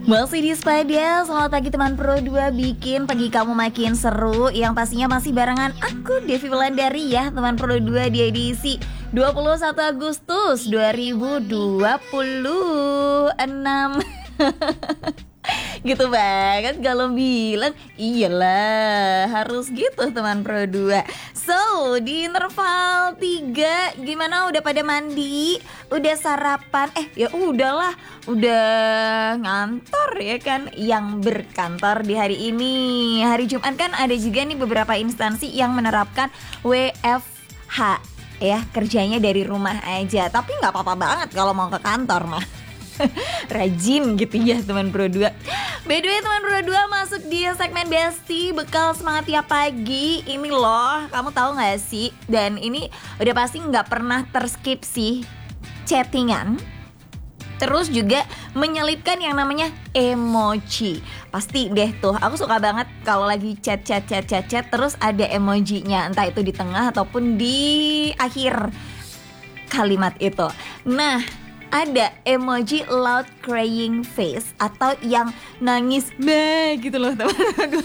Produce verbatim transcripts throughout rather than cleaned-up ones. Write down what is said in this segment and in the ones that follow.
Masih di Spada, selamat pagi teman Pro dua. Bikin pagi kamu makin seru. Yang pastinya masih barengan aku, Devi Wulandari ya, teman Pro dua di edisi dua puluh satu Agustus dua ribu dua puluh enam. Gitu banget kalau bilang. Iyalah, harus gitu teman Pro dua. So, di interval tiga, gimana, udah pada mandi? Udah sarapan? Eh ya udahlah, udah ngantor ya kan, yang berkantor di hari ini. Hari Jumat kan ada juga nih beberapa instansi yang menerapkan W F H ya, kerjanya dari rumah aja. Tapi gak apa-apa banget kalau mau ke kantor mah. Rajin gitu ya teman Pro dua. By the way teman Pro dua, masuk di segmen Besti Bekal Semangat Tiap Pagi. Ini loh, kamu tahu gak sih? Dan ini udah pasti gak pernah terskip sih, chattingan terus juga menyelipkan yang namanya emoji. Pasti deh tuh, aku suka banget kalau lagi chat chat chat chat chat terus ada emojinya, entah itu di tengah ataupun di akhir kalimat itu. Nah, ada emoji loud crying face atau yang nangis bah gitu loh teman-teman.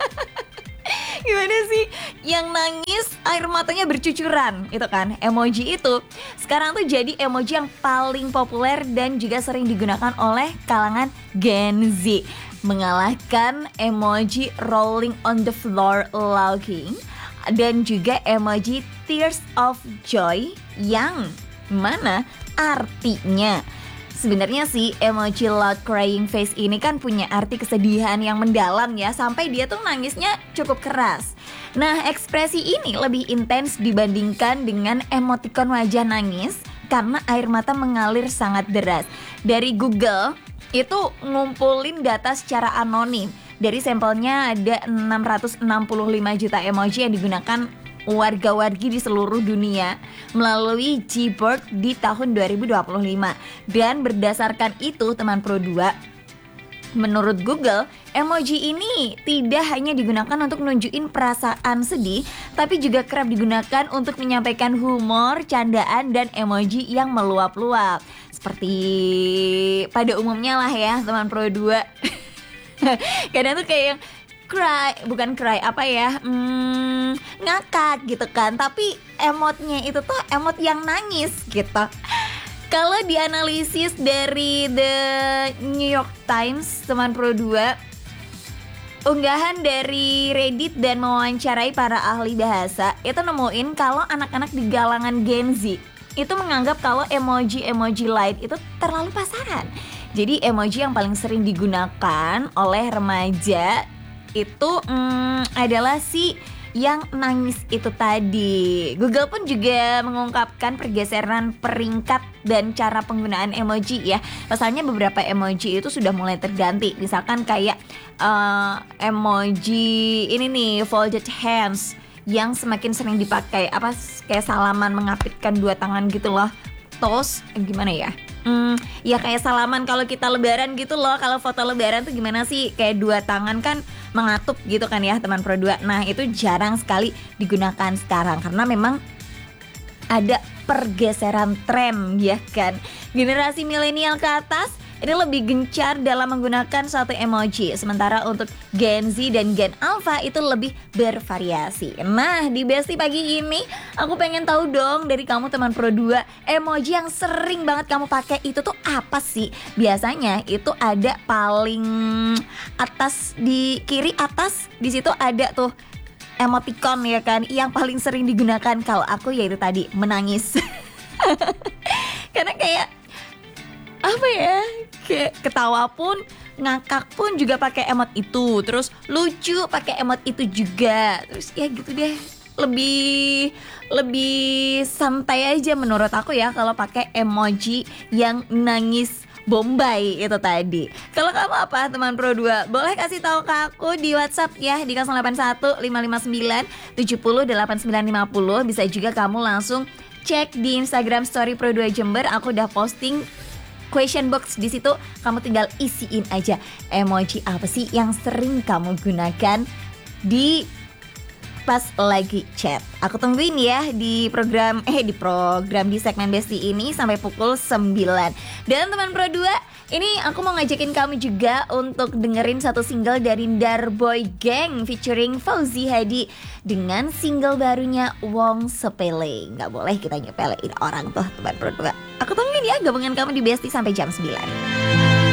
Gimana sih? Yang nangis air matanya bercucuran itu kan. Emoji itu sekarang tuh jadi emoji yang paling populer dan juga sering digunakan oleh kalangan Gen Z, mengalahkan emoji rolling on the floor laughing dan juga emoji tears of joy, yang mana artinya sebenarnya sih emoji loud crying face ini kan punya arti kesedihan yang mendalam ya, sampai dia tuh nangisnya cukup keras. Nah, ekspresi ini lebih intens dibandingkan dengan emotikon wajah nangis karena air mata mengalir sangat deras. Dari Google itu ngumpulin data secara anonim. Dari sampelnya ada enam ratus enam puluh lima juta emoji yang digunakan warga-wargi di seluruh dunia melalui Gboard di tahun dua ribu dua puluh lima. Dan berdasarkan itu teman Pro dua, menurut Google, emoji ini tidak hanya digunakan untuk nunjukin perasaan sedih, tapi juga kerap digunakan untuk menyampaikan humor, candaan, dan emoji yang meluap-luap. Seperti pada umumnya lah ya teman Pro dua. Kadang tuh kayak yang cry, bukan cry, apa ya, hmm, ngakak gitu kan, tapi emotnya itu tuh emot yang nangis gitu. Kalau dianalisis dari The New York Times teman Pro dua, unggahan dari Reddit dan mewawancarai para ahli bahasa itu nemuin kalau anak-anak di kalangan Gen Z itu menganggap kalau emoji-emoji lain itu terlalu pasaran. Jadi emoji yang paling sering digunakan oleh remaja itu hmm, adalah si yang nangis itu tadi. Google pun juga mengungkapkan pergeseran peringkat dan cara penggunaan emoji ya. Pasalnya beberapa emoji itu sudah mulai terganti. Misalkan kayak uh, emoji ini nih, folded hands, yang semakin sering dipakai, apa kayak salaman mengapitkan dua tangan gitu loh. Toast, eh, gimana ya? Hmm, ya kayak salaman kalau kita lebaran gitu loh. Kalau foto lebaran tuh gimana sih? Kayak dua tangan kan mengatup gitu kan ya teman Pro dua. Nah, itu jarang sekali digunakan sekarang karena memang ada pergeseran tren ya kan. Generasi milenial ke atas ini lebih gencar dalam menggunakan satu emoji, sementara untuk Gen Z dan Gen Alpha itu lebih bervariasi. Nah, di Besti pagi ini aku pengen tahu dong dari kamu teman Pro dua, emoji yang sering banget kamu pakai itu tuh apa sih? Biasanya itu ada paling atas, di kiri atas, di situ ada tuh emoticon ya kan, yang paling sering digunakan. Kalau aku yaitu tadi menangis. Karena kayak apa ya, kayak ketawa pun, ngakak pun juga pakai emot itu, terus lucu pakai emot itu juga, terus ya gitu deh, lebih lebih santai aja menurut aku ya kalau pakai emoji yang nangis Bombay itu tadi. Kalau kamu apa teman Pro dua? Boleh kasih tahu ke aku di WhatsApp ya di nol delapan satu lima lima sembilan tujuh nol delapan sembilan lima nol. Bisa juga kamu langsung cek di Instagram Story Pro dua Jember. Aku udah posting question box di situ, kamu tinggal isiin aja emoji apa sih yang sering kamu gunakan di pas lagi chat. Aku tungguin ya di program eh di program di segmen Besti ini sampai pukul sembilan. Dan teman Pro dua, ini aku mau ngajakin kamu juga untuk dengerin satu single dari Darboy Gang featuring Fauzi Hadi dengan single barunya Wong Sepele. Gak boleh kita nyepelein orang tuh teman Pro dua. Aku tungguin ya gabungan kamu di Besti sampai jam sembilan.